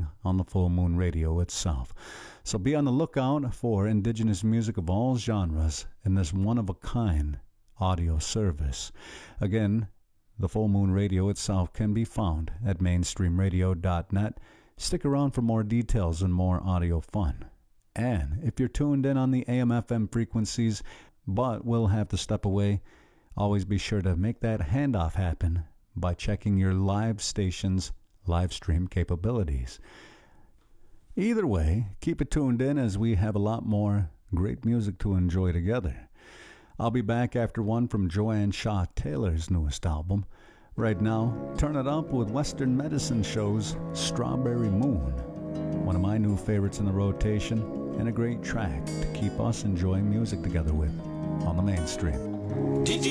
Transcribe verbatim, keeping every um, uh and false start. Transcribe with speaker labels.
Speaker 1: here on the Full Moon Radio itself. So be on the lookout for indigenous music of all genres in this one-of-a-kind audio service. Again, the Full Moon Radio itself can be found at mainstream radio dot net. Stick around for more details and more audio fun. And if you're tuned in on the A M F M frequencies, but will have to step away, always be sure to make that handoff happen by checking your live station's live stream capabilities. Either way, keep it tuned in as we have a lot more great music to enjoy together. I'll be back after one from Joanne Shaw Taylor's newest album. Right now, turn it up with Western Medicine Show's Strawberry Moon, one of my new favorites in the rotation, and a great track to keep us enjoying music together with on the mainstream.